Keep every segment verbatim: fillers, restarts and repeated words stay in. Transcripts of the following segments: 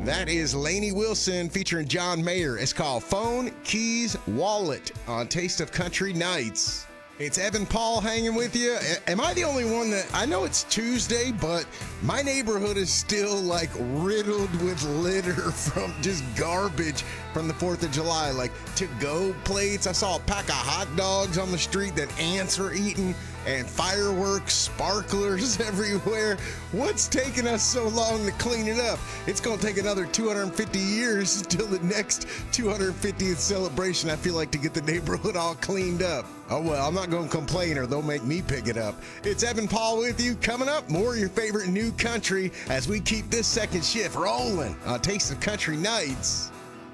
That is Lainey Wilson featuring John Mayer. It's called Phone, Keys, Wallet on Taste of Country Nights. It's Evan Paul hanging with you. A- am I the only one that, I know it's Tuesday, but my neighborhood is still like riddled with litter from just garbage from the fourth of July, like to-go plates. I saw a pack of hot dogs on the street that ants were eating, and fireworks, sparklers everywhere. What's taking us so long to clean it up? It's going to take another two hundred fifty years until the next two hundred fiftieth celebration, I feel like, to get the neighborhood all cleaned up. Oh, well, I'm not going to complain or they'll make me pick it up. It's Evan Paul with you. Coming up, more of your favorite new country as we keep this second shift rolling on Taste of Country Nights.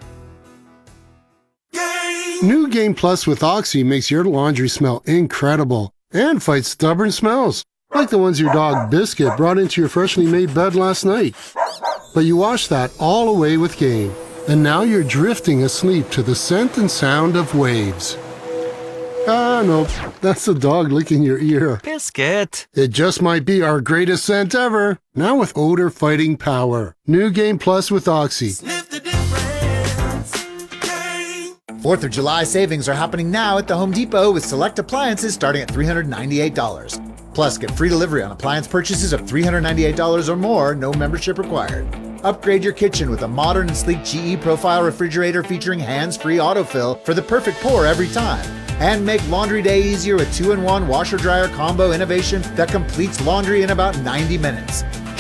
New Game Plus with Oxy makes your laundry smell incredible and fights stubborn smells, like the ones your dog Biscuit brought into your freshly made bed last night. But you washed that all away with Game, and now you're drifting asleep to the scent and sound of waves. Ah, no, that's the dog licking your ear. Biscuit. It just might be our greatest scent ever, now with odor-fighting power. New Game Plus with Oxy. Sniff the difference. Game. fourth of July savings are happening now at the Home Depot with select appliances starting at three hundred ninety-eight dollars. Plus, get free delivery on appliance purchases of three hundred ninety-eight dollars or more, no membership required. Upgrade your kitchen with a modern and sleek G E Profile refrigerator featuring hands-free autofill for the perfect pour every time. And make laundry day easier with two in one washer-dryer combo innovation that completes laundry in about ninety minutes.